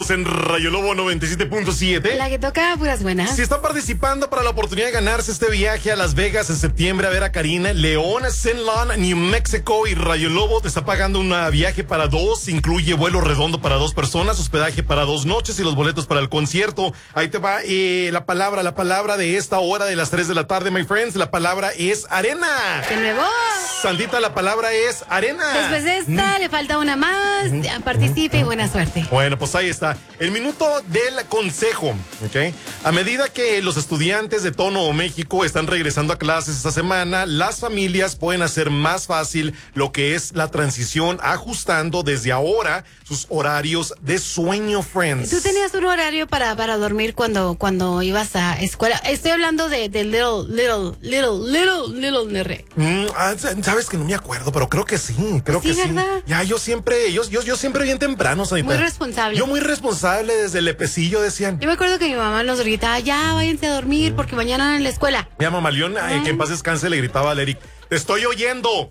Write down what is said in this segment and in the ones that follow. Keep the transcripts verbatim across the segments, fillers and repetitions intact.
Estamos en Rayo Lobo noventa y siete punto siete. La que toca puras buenas. Si están participando para la oportunidad de ganarse este viaje a Las Vegas en septiembre a ver a Karina, León, Zenlon, New Mexico y Rayo Lobo te está pagando un viaje para dos. Incluye vuelo redondo para dos personas, hospedaje para dos noches y los boletos para el concierto. Ahí te va eh, la palabra, la palabra de esta hora de las tres de la tarde, my friends. La palabra es arena. De nuevo. Sandita, la palabra es arena. Después de esta, mm. le falta una más. Mm. Participe y buena suerte. Bueno, pues ahí está. El minuto del consejo, ¿ok? A medida que los estudiantes de Tono México están regresando a clases esta semana, las familias pueden hacer más fácil lo que es la transición, ajustando desde ahora sus horarios de sueño, friends. ¿Tú tenías un horario para, para dormir cuando, cuando ibas a escuela? Estoy hablando de, de little, little, little, little, little Nere. Mm, ah, sabes que no me acuerdo, pero creo que sí, creo sí, que ¿verdad? sí. Ya, yo siempre, yo, yo, yo siempre bien temprano, Sanita. Muy responsable. Yo muy responsable desde el epecillo, decían. Yo me acuerdo que mi mamá nos gritaba, ya váyanse a dormir porque mañana en la escuela. Mi mamá León, eh, que en paz descanse, le gritaba al Eric, te estoy oyendo.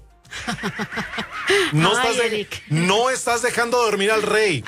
No, Ay, estás de, no estás dejando dormir al rey.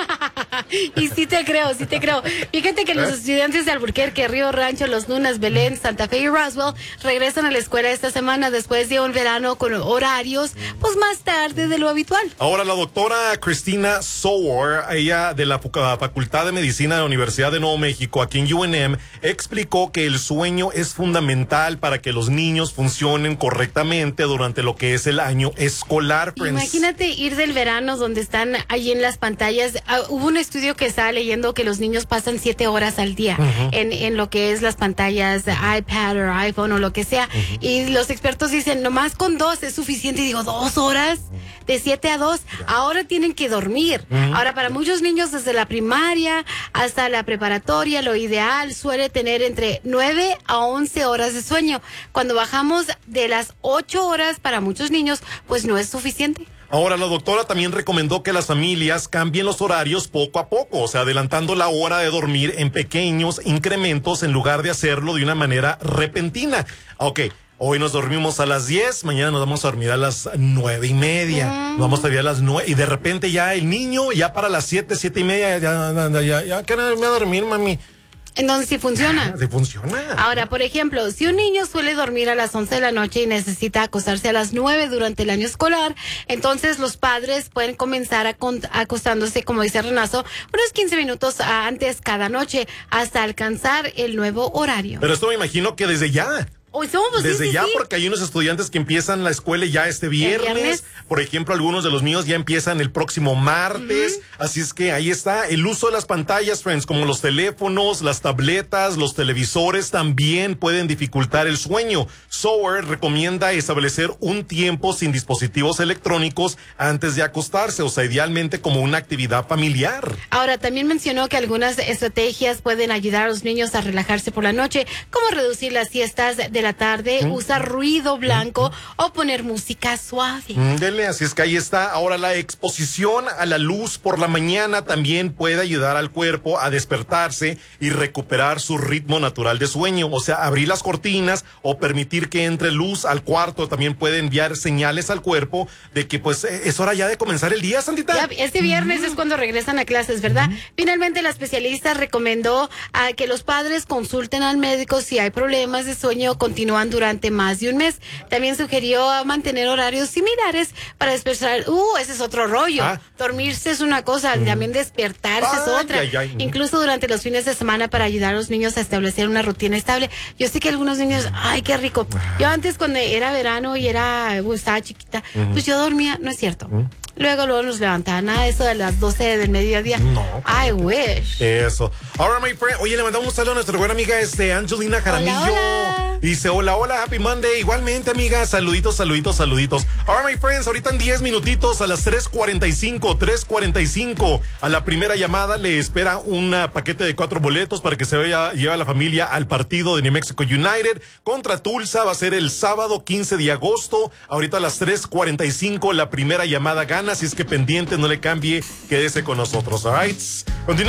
Y sí te creo, sí te creo. Fíjate que ¿Eh? los estudiantes de Alburquerque, Río Rancho, Los Lunas, Belén, Santa Fe y Roswell regresan a la escuela esta semana después de un verano con horarios pues más tarde de lo habitual. Ahora la doctora Cristina Sowor, ella de la Facultad de Medicina de la Universidad de Nuevo México, aquí en U N M, explicó que el sueño es fundamental para que los niños funcionen correctamente durante lo que es el año escolar, friends. Imagínate ir del verano donde están ahí en las pantallas. Uh, hubo un estudio que estaba leyendo que los niños pasan siete horas al día uh-huh. en, en lo que es las pantallas de iPad o iPhone o lo que sea. Uh-huh. Y los expertos dicen, nomás con dos es suficiente. Y digo, ¿dos horas? De siete a dos. Ahora tienen que dormir. Uh-huh. Ahora, para muchos niños desde la primaria hasta la preparatoria, lo ideal suele tener entre nueve a once horas de sueño. Cuando bajamos de las ocho horas para muchos niños, pues no es suficiente. Ahora, la doctora también recomendó que las familias cambien los horarios poco a poco, o sea, adelantando la hora de dormir en pequeños incrementos en lugar de hacerlo de una manera repentina. Ok, hoy nos dormimos a las diez, mañana nos vamos a dormir a las nueve y media, mm. nos vamos a dormir a las nueve, y de repente ya el niño, ya para las siete, siete y media, ya, ya, ya, ya, ya quiero irme a dormir, mami. Entonces sí funciona. Sí funciona. Ahora, por ejemplo, si un niño suele dormir a las once de la noche y necesita acostarse a las nueve durante el año escolar, entonces los padres pueden comenzar a acostándose, como dice Renazo, unos quince minutos antes cada noche hasta alcanzar el nuevo horario. Pero esto me imagino que desde ya. Hoy somos, Desde sí, ya, sí. porque hay unos estudiantes que empiezan la escuela ya este viernes. viernes. Por ejemplo, algunos de los míos ya empiezan el próximo martes. Uh-huh. Así es que ahí está el uso de las pantallas, friends, como los teléfonos, las tabletas, los televisores también pueden dificultar el sueño. Sower recomienda establecer un tiempo sin dispositivos electrónicos antes de acostarse, o sea, idealmente como una actividad familiar. Ahora, también mencionó que algunas estrategias pueden ayudar a los niños a relajarse por la noche, como reducir las siestas de la tarde, ¿Mm? usar ruido blanco ¿Mm? o poner música suave. Mm, dele, así es que ahí está. Ahora, la exposición a la luz por la mañana también puede ayudar al cuerpo a despertarse y recuperar su ritmo natural de sueño. O sea, abrir las cortinas o permitir que entre luz al cuarto también puede enviar señales al cuerpo de que pues es hora ya de comenzar el día, Sandita. Ya, este viernes mm. es cuando regresan a clases, ¿verdad? Mm. Finalmente, la especialista recomendó a que los padres consulten al médico si hay problemas de sueño con continúan durante más de un mes. También sugirió mantener horarios similares para despertar. Uh, ese es otro rollo. Ah. Dormirse es una cosa, mm. también despertarse ah, es otra. Ay, ay, ay. Incluso durante los fines de semana para ayudar a los niños a establecer una rutina estable. Yo sé que algunos niños, ay, qué rico. Yo antes cuando era verano y era, uh, estaba chiquita, mm. pues yo dormía, no es cierto. Mm. Luego, luego nos levantaban a eso de las doce del mediodía. No. I wish. Eso. Ahora, my friend. Oye, le mandamos un saludo a nuestra buena amiga, este, Angelina Jaramillo. Hola, hola. Dice, hola, hola, happy Monday. Igualmente, amiga, saluditos, saluditos, saluditos. Ahora, my friends, ahorita en diez minutitos a las tres cuarenta y cinco, tres cuarenta y cinco, a la primera llamada le espera un paquete de cuatro boletos para que se vaya, lleve a la familia al partido de New Mexico United contra Tulsa. Va a ser el sábado quince de agosto. Ahorita a las tres cuarenta y cinco, la primera llamada gana. Si es que pendiente, no le cambie, quédese con nosotros, all right? Continúa.